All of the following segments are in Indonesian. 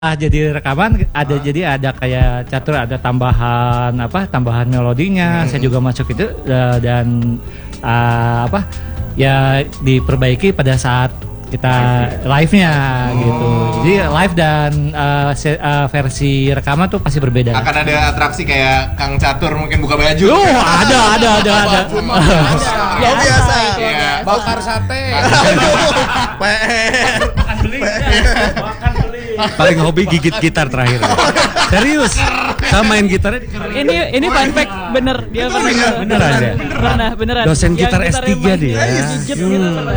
jadi rekaman jadi ada kayak catur, ada tambahan melodinya. Saya juga masuk itu dan ya diperbaiki pada saat kita live-nya gitu. Jadi live dan versi rekaman tuh pasti berbeda. Akan ada atraksi kayak Kang Catur mungkin buka baju. Oh, ada. Luar biasa. Iya. Bakar sate. Makan beli. Paling hobi gigit gitar terakhir. Serius. Sama main gitarnya. Ini fun fact bener dia pernah. Beneran ya? Pernah beneran. Dosen gitar S3 dia. Gigit gitu pernah.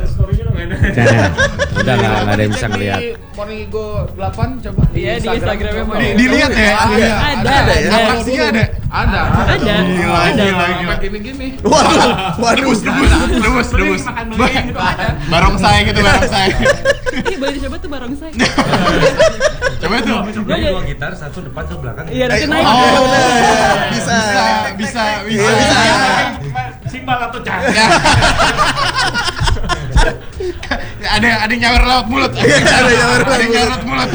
Udah nggak ada yang bisa ngeliat. Morning Ego 8 coba. Iya di Instagramnya Morning. Dilihat ya. Ada ya. Atraksinya ada. Ada. Gila. Gini. Waduh. Lembus. Barongsai gitu, barongsai. Ini boleh dicoba tuh barongsai. Coba tuh. Dua gitar, satu depan, satu belakang. Iya nanti naik. Bisa. Simbal atau jangan. Ada yang nyawer lewat mulut. Ada yang nyawer lewat mulut.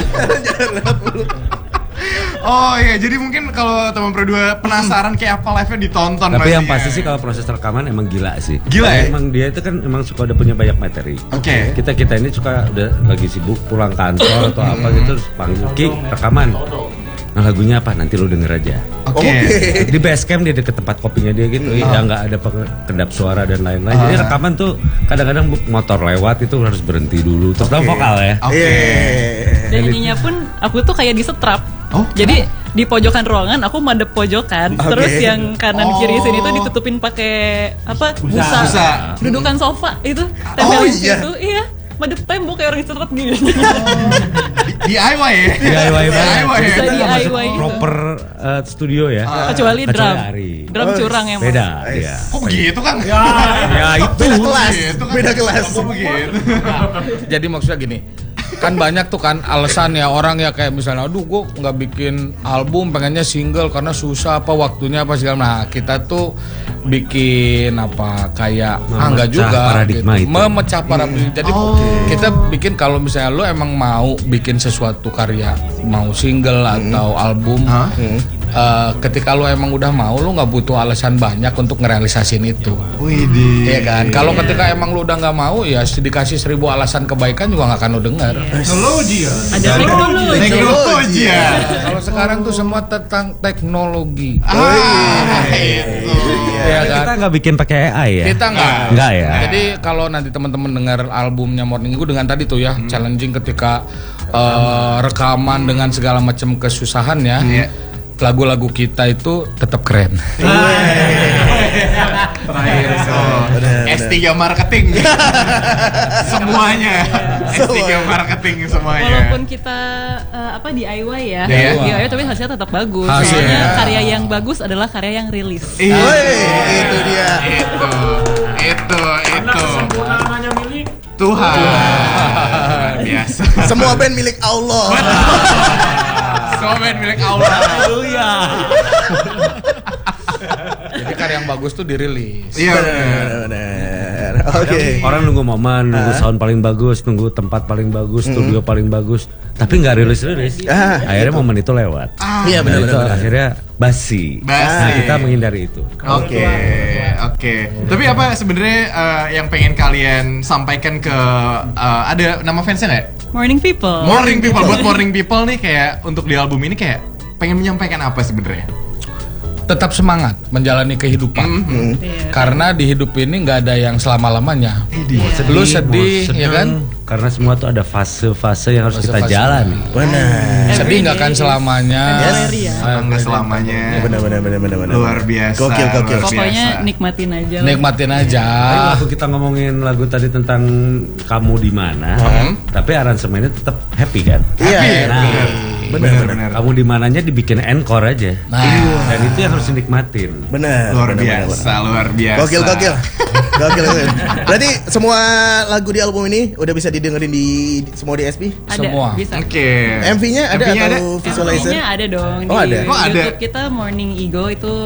Oh iya, jadi mungkin kalau teman berdua penasaran kayak apa live-nya ditonton. Tapi yang pasti sih kalau proses rekaman emang gila sih. Gila ya? Emang dia itu kan emang suka udah punya banyak materi. Oke. Kita ini suka udah lagi sibuk pulang kantor atau apa gitu terus panggil Ki rekaman. Nah lagunya apa? Nanti lu denger aja. Oke. Di Basecamp dia deket tempat kopinya dia gitu. Ya nggak ada kedap suara dan lain-lain. Jadi rekaman tuh kadang-kadang motor lewat itu harus berhenti dulu. Terus vokal ya. Oke. Dan nyanyinya pun aku tuh kayak disetrap. Oh, jadi di pojokan ruangan aku madep pojokan, terus yang kanan kiri sini tuh ditutupin pakai busa. Dudukan sofa itu tempel di situ, iya. Madep tembok kayak orang disetrap gitu. DIY ya? DIY banget. Bisa DIY. Proper studio ya. Kecuali drum. Ari. Drum curang yang Beda, iya. Kok begitu Kang? Ya itu. Beda kelas. Kok begitu? Jadi maksudnya gini, kan banyak tuh kan alasan ya orang ya kayak misalnya aduh gue nggak bikin album pengennya single karena susah apa waktunya apa segala. Nah kita tuh bikin apa kayak enggak juga paradigma gitu. itu. Memecah paradigma. Jadi kita bikin kalau misalnya lo emang mau bikin sesuatu karya mau single atau album ketika lo emang udah mau lo nggak butuh alasan banyak untuk ngerealisasin itu. Widih. Iya kan. Kalau ketika emang lo udah nggak mau ya dikasih 1000 alasan kebaikan juga nggak akan lo dengar. Teknologi ya. Ada Teknologi ya. Kalau sekarang tuh semua tentang teknologi. Itu. Iya kan? Kita nggak bikin pakai AI ya. Kita Nggak ya. Jadi kalau nanti teman-teman dengar albumnya Morning Ego dengan tadi tuh ya challenging ketika rekaman dengan segala macam kesusahannya. Lagu-lagu kita itu tetap keren. Terakhir S3 marketing. Semuanya. S3 marketing semuanya. Walaupun kita DIY ya, DIY tapi hasilnya tetap bagus. Hasilnya. Soalnya karya yang bagus adalah karya yang rilis. Itu dia. Itu. Namanya milik Tuhan. Biasa. Semua band milik Allah. Semua band milik Allah. Haleluya. Jadi karya yang bagus tuh dirilis. Iya. Benar. Oke. Orang nunggu momen, nunggu sound paling bagus, nunggu tempat paling bagus, studio paling bagus, tapi nggak rilis. Akhirnya momen itu lewat. Iya Nah, itu benar. akhirnya basi. Nah, kita menghindari itu. Oke. Tapi apa sebenarnya yang pengen kalian sampaikan ke ada nama fansnya nggak? Morning People. Morning People. Buat Morning People nih kayak untuk di album ini kayak pengen menyampaikan apa sebenarnya? Tetap semangat menjalani kehidupan. Karena di hidup ini nggak ada yang selama-lamanya. Lu sedih, ya kan? Karena semua tuh ada fase-fase yang harus kita Fase-fase. jalani. Benar. Sedih nggak akan selamanya. Enggak selamanya. Benar. Luar biasa. Gokil. luar Pokoknya biasa. nikmatin aja lah. Nikmatin aja. Tapi waktu kita ngomongin lagu tadi tentang kamu di mana, tapi aransemennya tetap happy kan? Iya. Nah, Benar. kamu di mananya dibikin encore aja. Nah. Dan itu yang harus dinikmatin. Benar. Luar biasa. Gokil. Berarti semua lagu di album ini udah bisa didengerin di semua di SP? Ada, Semua. bisa. Oke. MV-nya ada MV-nya atau visualizer? MV-nya ada dong Oh, di ada. Oh, ada. YouTube kita Morning Ego itu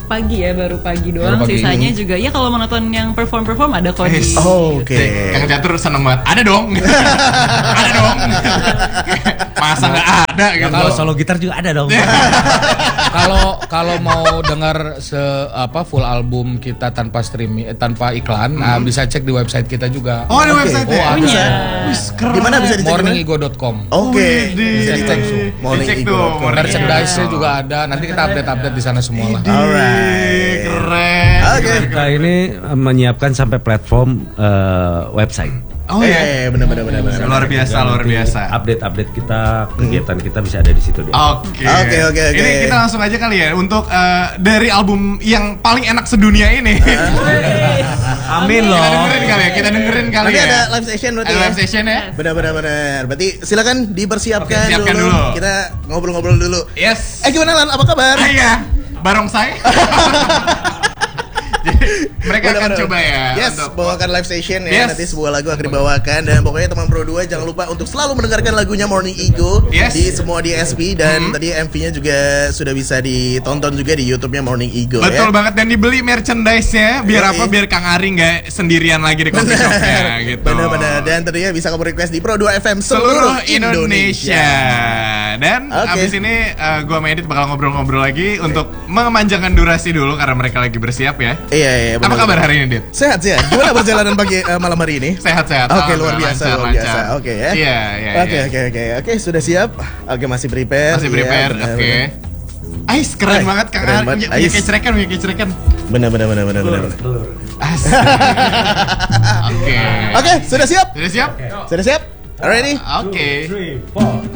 pagi ya, baru pagi doang. Baru pagi. Sisanya juga ya kalau mau nonton yang perform ada kok di. Oke. Kang Catur seneng banget. Ada dong. Ada dong. Masa nggak ada gitu. Kalau solo gitar juga ada dong. Kalau mau dengar full album kita tanpa streaming tanpa iklan, bisa cek di website kita juga. Oh, ada website ya? Oh, Punya. Di mana bisa dicek? morningigo.com. Oke, bisa dicek Dicek tuh. Merchandise-nya juga ada. Nanti kita update di sana semua lah. Alright. Keren. Oke. Kita ini menyiapkan sampai platform website. Oh ya. Benar. Luar biasa. Update kita, kegiatan kita bisa ada di situ deh. Oke. Oke. Ini kita langsung aja kali ya untuk dari album yang paling enak sedunia ini. Amin loh. Kita dengerin kali Nanti ya. ada live session berarti Ada ya. live session ya. Benar. Berarti silakan dipersiapkan Oke, siapkan dulu. Kita ngobrol-ngobrol dulu. Yes. Gimana Lan? Apa kabar? Iya. Barongsai. Jadi, mereka akan Benar. coba ya. Yes, untuk- bawakan live session Yes. ya. Nanti sebuah lagu akan dibawakan. Dan pokoknya teman Pro 2 jangan lupa untuk selalu mendengarkan lagunya Morning Ego Yes. di semua DSP. Dan tadi MV-nya juga sudah bisa ditonton juga di YouTube-nya Morning Ego. Betul ya. banget, dan dibeli merchandise-nya biar Yoi. apa? Biar Kang Ari nggak sendirian lagi di coffee shop-nya gitu. Benar. Dan tentunya bisa kamu request di Pro 2 FM Seluruh Indonesia. Dan Oke. abis ini gua sama Edit bakal ngobrol-ngobrol lagi untuk memanjangkan durasi dulu karena mereka lagi bersiap ya. Iya. Apa kabar hari ini, Dit? Sehat. Gimana perjalanan pagi malam hari ini? Sehat-sehat. Oke, luar biasa, Lancar, luar biasa. lancar. Oke ya. Iya. Oke, sudah siap? Oke, masih prepare. Masih Iya, prepare. benar, Oke. Ais, keren Ais, banget Kang keren Ari. banget. Punya Ais. kecrekan. Benar. Asik. Oke. Oke, sudah siap? Sudah siap? Sudah siap? Alrighty. Oke. 3, 4.